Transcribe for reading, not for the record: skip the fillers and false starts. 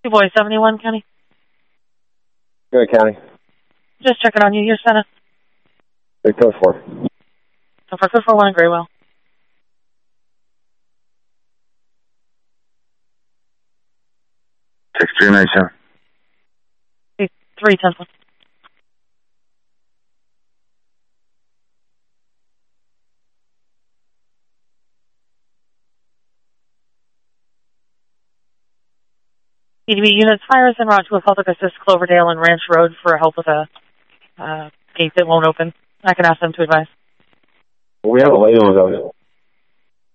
Two boys, 71 County. Good, County. Just checking on you. Your Senate. Big code 4. So for code 41 in Graywell. 6397. 3 Temple. EDB units, fires en route to a public assist Cloverdale and Ranch Road for help with a gate that won't open. I can ask them to advise. We have a lady on those.